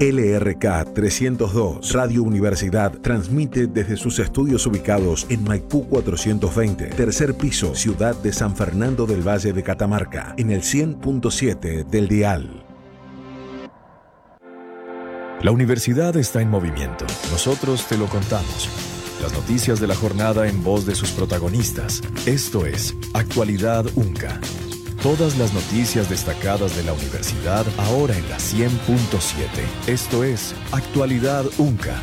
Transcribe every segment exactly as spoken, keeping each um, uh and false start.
L R K trescientos dos Radio Universidad transmite desde sus estudios ubicados en Maipú cuatrocientos veinte, tercer piso, ciudad de San Fernando del Valle de Catamarca, en el cien punto siete del dial. La universidad está en movimiento. Nosotros te lo contamos. Las noticias de la jornada en voz de sus protagonistas. Esto es Actualidad UNCA. Todas las noticias destacadas de la universidad ahora en la cien punto siete. Esto es Actualidad UNCA.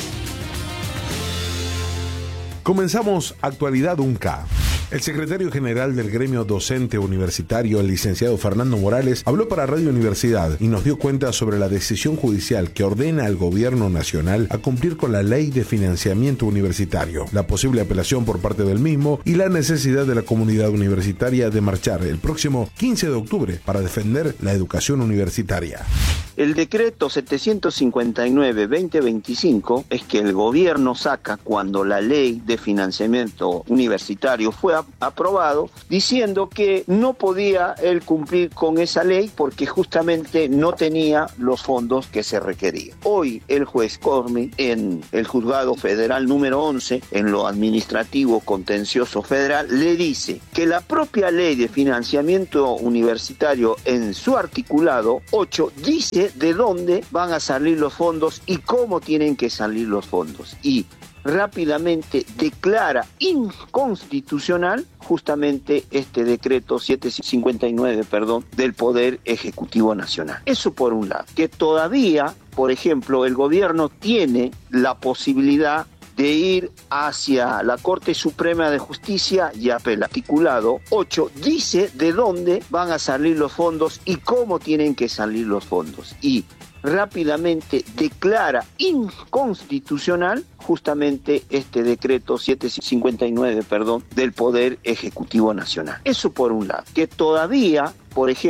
Comenzamos Actualidad UNCA. El secretario general del gremio docente universitario, el licenciado Fernando Morales, habló para Radio Universidad y nos dio cuenta sobre la decisión judicial que ordena al gobierno nacional a cumplir con la ley de financiamiento universitario, la posible apelación por parte del mismo y la necesidad de la comunidad universitaria de marchar el próximo quince de octubre para defender la educación universitaria. El decreto setecientos cincuenta y nueve guión veinte veinticinco es que el gobierno saca cuando la ley de financiamiento universitario fue a- aprobado, diciendo que no podía él cumplir con esa ley porque justamente no tenía los fondos que se requerían. Hoy el juez Cormi, en el juzgado federal número once, en lo administrativo contencioso federal, le dice que la propia ley de financiamiento universitario en su articulado ocho dice de dónde van a salir los fondos y cómo tienen que salir los fondos. Y rápidamente declara inconstitucional justamente este decreto setecientos cincuenta y nueve, perdón, del Poder Ejecutivo Nacional. Eso por un lado. Que todavía, por ejemplo, el gobierno tiene la posibilidad de ir hacia la Corte Suprema de Justicia y apelar. El articulado ocho dice de dónde van a salir los fondos y cómo tienen que salir los fondos. Y rápidamente declara inconstitucional justamente este decreto setecientos cincuenta y nueve, perdón, del Poder Ejecutivo Nacional. Eso por un lado. Que todavía, por ejemplo,